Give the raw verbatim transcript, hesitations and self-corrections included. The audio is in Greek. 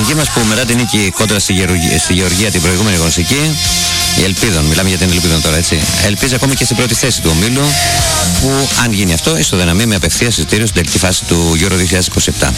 εθνική μας που μετά την νίκη κόντρα στη Γεωργία, στη Γεωργία την προηγούμενη αγωνιστική, η Ελπίδων, μιλάμε για την Ελπίδων τώρα, έτσι, ελπίζει ακόμη και στην πρώτη θέση του ομίλου, που αν γίνει αυτό, ισοδυναμεί με απευθείας εισιτήριο στην τελική φάση του Euro δύο χιλιάδες είκοσι επτά.